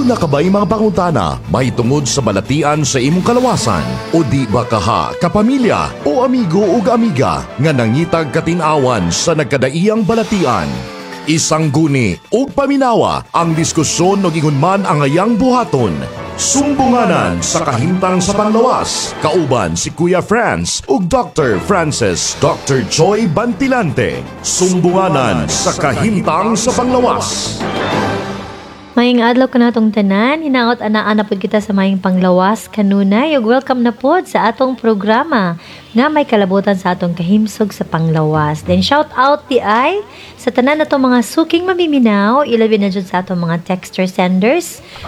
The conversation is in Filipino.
Aduna ka ba'y mga pangutana, may tungod sa balatian sa imong kalawasan? O di ba kaha, kapamilya o amigo o amiga nga nangitag katinawan sa nagkadaiyang balatian? Isang guni o paminawa ang diskusyon o gingunman ang ayang buhaton. Sumbunganan sa kahimtang sa panglawas. Kauban si Kuya Franz ug Dr. Francis Dr. Joy Bantilante. Sumbunganan sa kahimtang sa panglawas. Maying adlaw ka natong tanan, hinaot ana-ana pod kita sa maying panglawas kanunay ug welcome na pod sa atong programa nga may kalabutan sa atong kahimsog sa panglawas. Then shout out di ay sa tanan natong mga suking mamiminaw, ilabi na jud sa atong mga texter senders